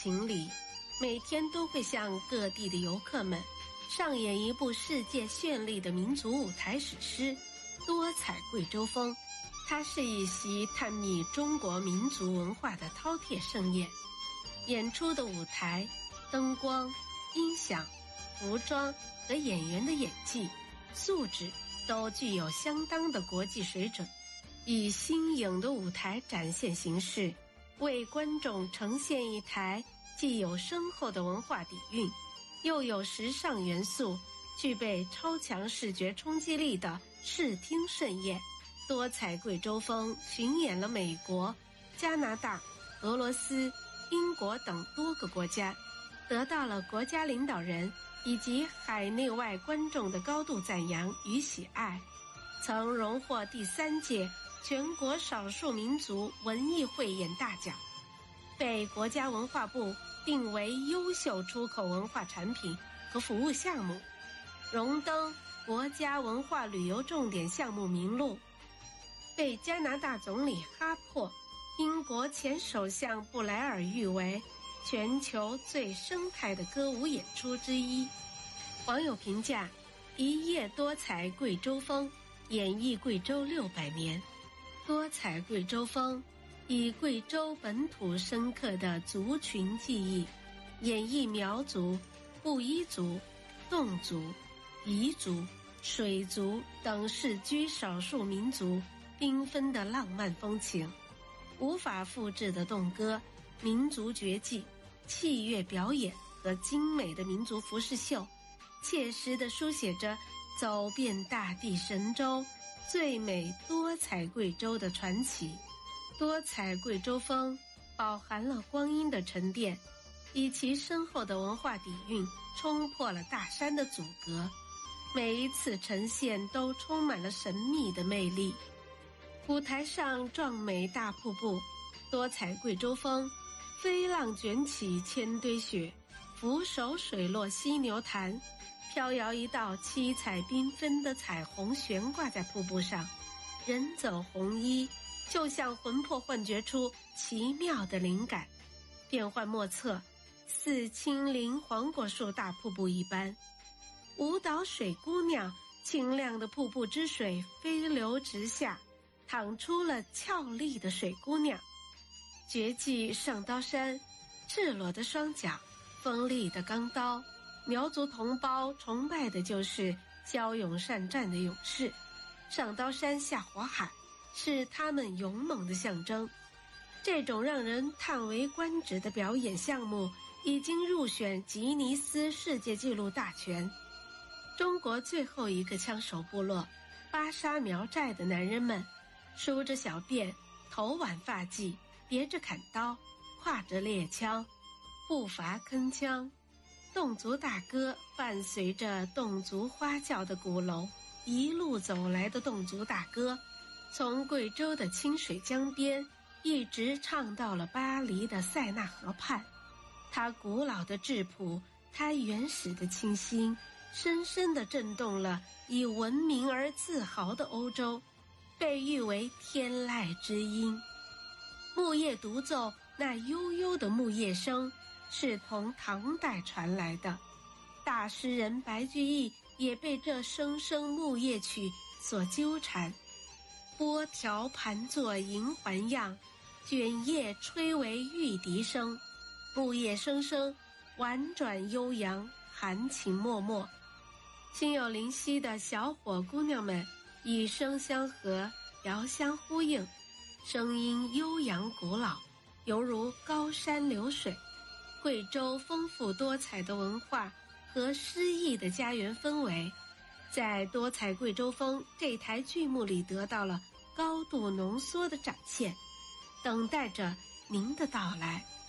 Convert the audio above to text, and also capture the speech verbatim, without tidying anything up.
情里，每天都会向各地的游客们上演一部世界绚丽的民族舞台史诗《多彩贵州风》。它是一袭探秘中国民族文化的饕餮盛宴。演出的舞台、灯光、音响、服装和演员的演技素质都具有相当的国际水准，以新颖的舞台展现形式，为观众呈现一台既有深厚的文化底蕴，又有时尚元素，具备超强视觉冲击力的视听盛宴。多彩贵州风巡演了美国、加拿大、俄罗斯、英国等多个国家，得到了国家领导人以及海内外观众的高度赞扬与喜爱，曾荣获第三届全国少数民族文艺汇演大奖，被国家文化部定为优秀出口文化产品和服务项目，荣登国家文化旅游重点项目名录，被加拿大总理哈珀、英国前首相布莱尔誉为全球最生态的歌舞演出之一。网友评价：一夜多彩贵州风，演绎贵州六百年。多彩贵州风以贵州本土深刻的族群记忆，演绎苗族、布依族、侗族、彝族、水族等世居少数民族缤纷的浪漫风情，无法复制的动歌、民族绝技、器乐表演和精美的民族服饰秀，切实地书写着走遍大地神州、最美多彩贵州的传奇。多彩贵州风饱含了光阴的沉淀，以其深厚的文化底蕴冲破了大山的阻隔，每一次呈现都充满了神秘的魅力。舞台上壮美大瀑布，多彩贵州风，飞浪卷起千堆雪，俯首水落犀牛潭，飘摇一道七彩缤纷的彩虹悬挂在瀑布上，人走红衣，就像魂魄幻觉出奇妙的灵感，变幻莫测，似亲临黄果树大瀑布一般。舞蹈水姑娘，清亮的瀑布之水飞流直下，淌出了俏丽的水姑娘。绝技上刀山，赤裸的双脚，锋利的钢刀，苗族同胞崇拜的就是骁勇善战的勇士。上刀山下火海，是他们勇猛的象征。这种让人叹为观止的表演项目已经入选吉尼斯世界纪录大全。中国最后一个枪手部落巴沙苗寨的男人们，梳着小辫，头挽发髻，别着砍刀，挎着猎枪，步伐铿锵。侗族大歌伴随着侗族花轿的鼓楼，一路走来的侗族大歌，从贵州的清水江边一直唱到了巴黎的塞纳河畔。它古老的质朴，它原始的清新，深深地震动了以文明而自豪的欧洲，被誉为天籁之音。木叶独奏那悠悠的木叶声是从唐代传来的，大诗人白居易也被这声声木叶曲所纠缠。拨条盘坐银环样，卷叶吹为玉笛声。木叶声声，婉转悠扬，含情脉脉。心有灵犀的小伙姑娘们以声相和，遥相呼应，声音悠扬古老，犹如高山流水。贵州丰富多彩的文化和诗意的家园氛围，在多彩贵州风这台剧目里得到了高度浓缩的展现，等待着您的到来。